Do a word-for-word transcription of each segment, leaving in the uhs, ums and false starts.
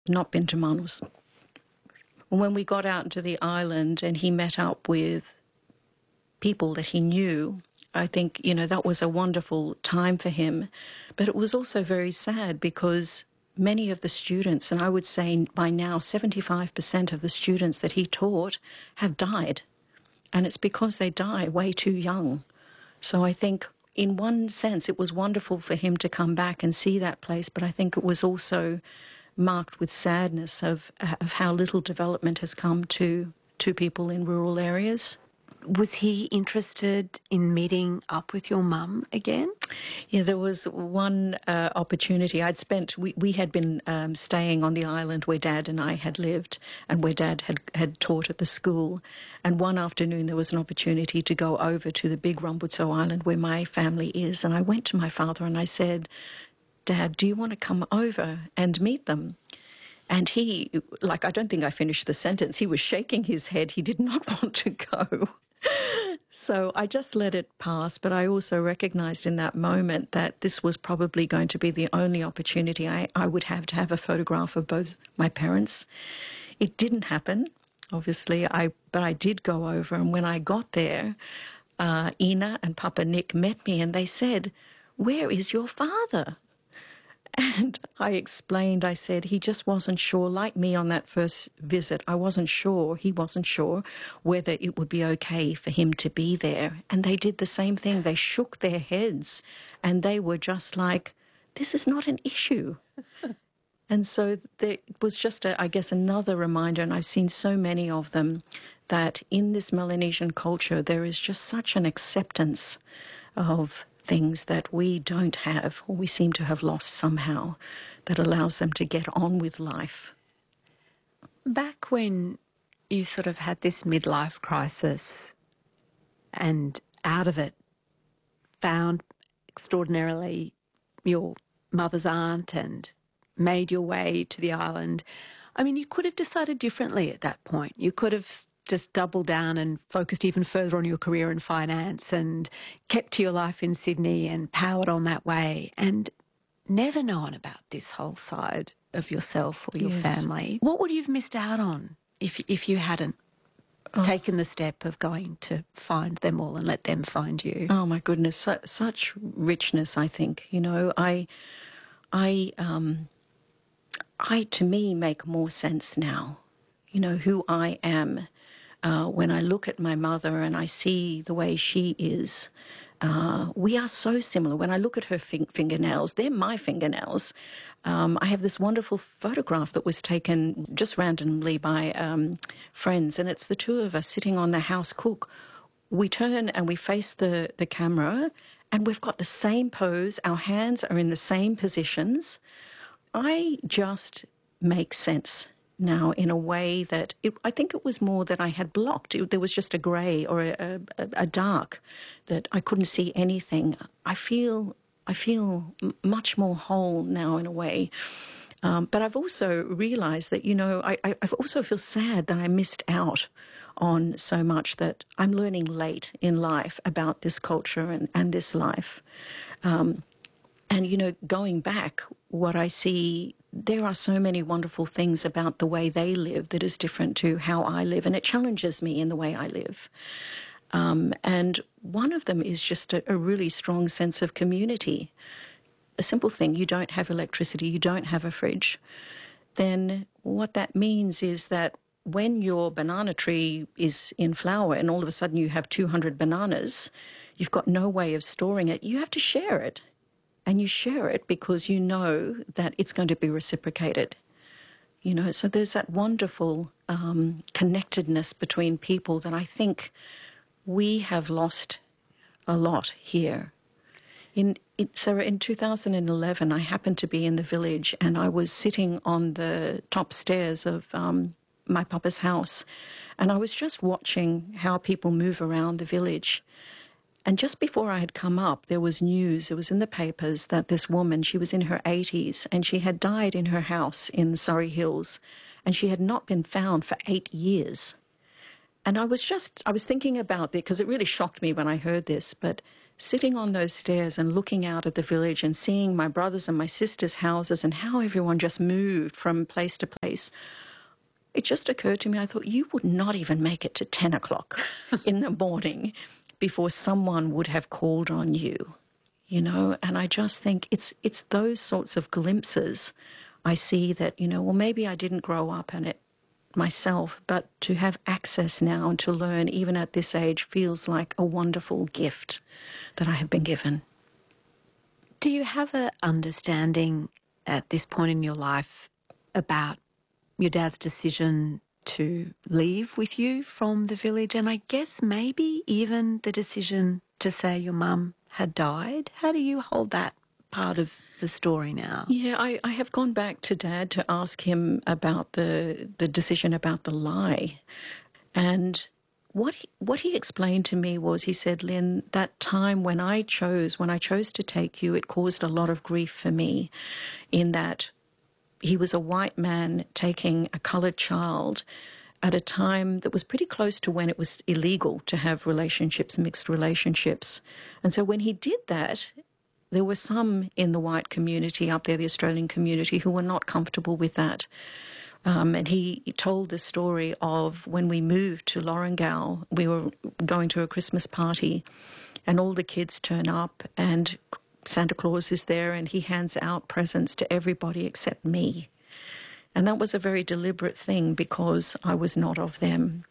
not been to Manus. When we got out into the island and he met up with people that he knew, I think, you know, that was a wonderful time for him. But it was also very sad because many of the students, and I would say by now seventy-five percent of the students that he taught have died. And it's because they die way too young. So I think in one sense it was wonderful for him to come back and see that place, but I think it was also marked with sadness of, of how little development has come to, to people in rural areas. Was he interested in meeting up with your mum again? Yeah, there was one uh, opportunity. I'd spent, we, we had been um, staying on the island where Dad and I had lived and where Dad had, had taught at the school. And one afternoon there was an opportunity to go over to the big Rambutso Island where my family is. And I went to my father and I said, Dad, do you want to come over and meet them? And he, like, I don't think I finished the sentence. He was shaking his head. He did not want to go. So I just let it pass, but I also recognised in that moment that this was probably going to be the only opportunity I, I would have to have a photograph of both my parents. It didn't happen, obviously, I but I did go over, and when I got there, uh, Ina and Papa Nick met me and they said, "Where is your father?" And I explained, I said, he just wasn't sure, like me on that first visit, I wasn't sure, he wasn't sure whether it would be okay for him to be there. And they did the same thing. They shook their heads and they were just like, this is not an issue. And so there, it was just, a, I guess, another reminder, and I've seen so many of them, that in this Melanesian culture there is just such an acceptance of things that we don't have, or we seem to have lost somehow, that allows them to get on with life. Back when you sort of had this midlife crisis and out of it found extraordinarily your mother's aunt and made your way to the island, I mean, you could have decided differently at that point. You could have just doubled down and focused even further on your career in finance and kept to your life in Sydney and powered on that way and never known about this whole side of yourself or your Yes. family. What would you have missed out on if, if you hadn't oh. taken the step of going to find them all and let them find you? Oh, my goodness, su such richness, I think. You know, I, I, um, I, to me, make more sense now, you know, who I am. Uh, when I look at my mother and I see the way she is, uh, we are so similar. When I look at her fin fingernails, they're my fingernails. Um, I have this wonderful photograph that was taken just randomly by um, friends, and it's the two of us sitting on the house cook. We turn and we face the, the camera, and we've got the same pose. Our hands are in the same positions. I just make sense now in a way that it, I think it was more that I had blocked. It, there was just a grey or a, a, a dark that I couldn't see anything. I feel I feel much more whole now in a way. Um, but I've also realised that, you know, I, I also feel sad that I missed out on so much that I'm learning late in life about this culture and, and this life. Um, and, you know, going back, what I see, there are so many wonderful things about the way they live that is different to how I live, and it challenges me in the way I live. Um, and one of them is just a, a really strong sense of community. A simple thing, you don't have electricity, you don't have a fridge. Then what that means is that when your banana tree is in flower and all of a sudden you have two hundred bananas, you've got no way of storing it, you have to share it. And you share it because you know that it's going to be reciprocated. You know, so there's that wonderful um, connectedness between people that I think we have lost a lot here. In, in, so in two thousand eleven, I happened to be in the village and I was sitting on the top stairs of um, my papa's house, and I was just watching how people move around the village. And just before I had come up, there was news, it was in the papers, that this woman, she was in her eighties, and she had died in her house in Surrey Hills, and she had not been found for eight years. And I was just, I was thinking about it, because it really shocked me when I heard this, but sitting on those stairs and looking out at the village and seeing my brothers and my sisters' houses and how everyone just moved from place to place, it just occurred to me, I thought, you would not even make it to ten o'clock in the morning before someone would have called on you, you know? And I just think it's it's those sorts of glimpses I see that, you know, well, maybe I didn't grow up in it myself, but to have access now and to learn even at this age feels like a wonderful gift that I have been given. Do you have an understanding at this point in your life about your dad's decision to leave with you from the village, and I guess maybe even the decision to say your mum had died? How do you hold that part of the story now? Yeah, I, I have gone back to Dad to ask him about the the decision about the lie. And what he, what he explained to me was, he said, Lynn, that time when I chose, when I chose to take you, it caused a lot of grief for me in that he was a white man taking a coloured child at a time that was pretty close to when it was illegal to have relationships, mixed relationships. And so when he did that, there were some in the white community up there, the Australian community, who were not comfortable with that. Um, and he told the story of when we moved to Lorengau, we were going to a Christmas party and all the kids turn up and Santa Claus is there and he hands out presents to everybody except me. And that was a very deliberate thing because I was not of them.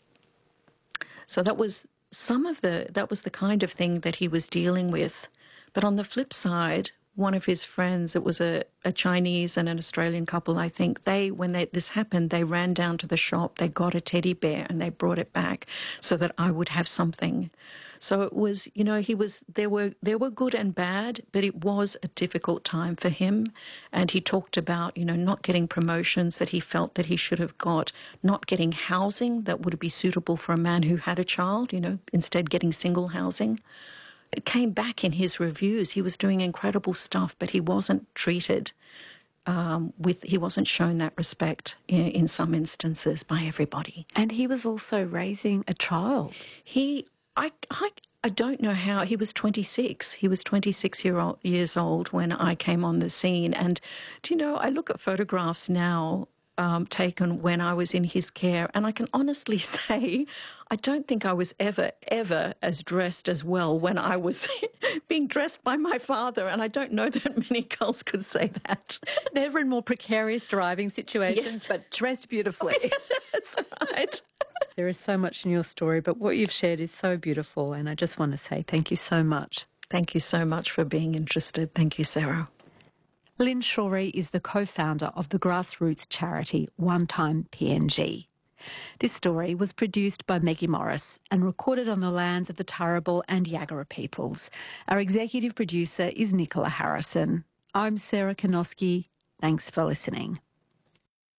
So that was some of the, that was the kind of thing that he was dealing with. But on the flip side, one of his friends, it was a, a Chinese and an Australian couple, I think, they, when they, this happened, they ran down to the shop, they got a teddy bear and they brought it back so that I would have something. So it was, you know, he was, there were, there were good and bad, but it was a difficult time for him. And he talked about, you know, not getting promotions that he felt that he should have got, not getting housing that would be suitable for a man who had a child, you know, instead getting single housing. It came back in his reviews. He was doing incredible stuff, but he wasn't treated um, with, he wasn't shown that respect in, in some instances by everybody. And he was also raising a child. He, I, I, I don't know how, he was twenty-six. He was twenty-six year old, years old when I came on the scene. And, do you know, I look at photographs now Um, taken when I was in his care. And I can honestly say, I don't think I was ever, ever as dressed as well when I was being dressed by my father. And I don't know that many girls could say that. Never in more precarious driving situations, Yes. but dressed beautifully. That's right. There is so much in your story, but what you've shared is so beautiful. And I just want to say thank you so much. Thank you so much for being interested. Thank you, Sarah. Lynn Shorey is the co-founder of the grassroots charity One Time P N G. This story was produced by Maggie Morris and recorded on the lands of the Turrbal and Yagara peoples. Our executive producer is Nicola Harrison. I'm Sarah Konoski. Thanks for listening.